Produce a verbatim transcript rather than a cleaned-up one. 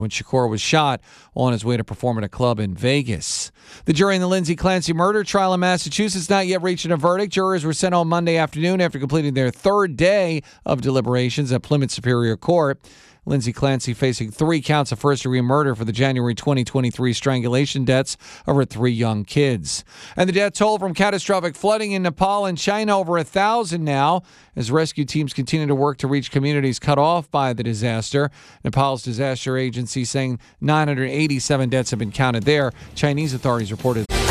when Shakur was shot on his way to perform at a club in Vegas. The jury in the Lindsay Clancy murder trial in Massachusetts not yet reaching a verdict. Jurors were sent home Monday afternoon after completing their third day of deliberations at Plymouth Superior Court. Lindsay Clancy facing three counts of first-degree murder for the January twenty twenty-three strangulation deaths of her three young kids. And the death toll from catastrophic flooding in Nepal and China over a thousand now as rescue teams continue to work to reach communities cut off by the disaster. Nepal's disaster agency saying nine hundred eighty-seven deaths have been counted there. Chinese authorities reported